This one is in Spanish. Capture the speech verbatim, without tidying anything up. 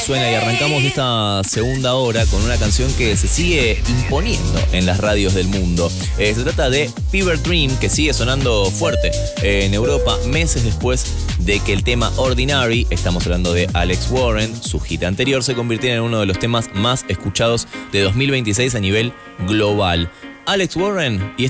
Suena y arrancamos esta segunda hora con una canción que se sigue imponiendo en las radios del mundo. Eh, se trata de Fever Dream, que sigue sonando fuerte eh, en Europa meses después de que el tema Ordinary, estamos hablando de Alex Warren, su hit anterior, se convirtiera en uno de los temas más escuchados de dos mil veintiséis a nivel global. Alex Warren y